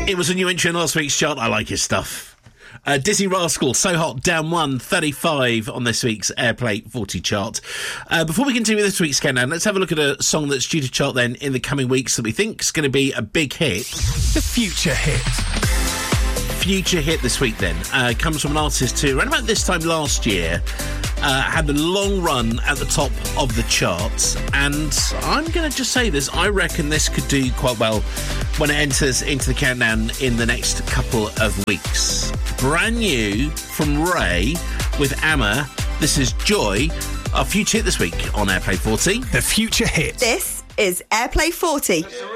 It was a new entry in last week's chart. I like his stuff. Dizzy Rascal, So Hot, down 135 on this week's Airplay 40 chart. Before we continue with this week's countdown, let's have a look at a song that's due to chart then in the coming weeks that we think is going to be a big hit. The Future Hit. Future hit this week then comes from an artist who, around about this time last year, had a long run at the top of the charts, and I'm going to just say this, I reckon this could do quite well when it enters into the countdown in the next couple of weeks. Brand new from Ray with Amma, this is Joy, our future hit this week on Airplay 40. The Future Hit. This is Airplay 40.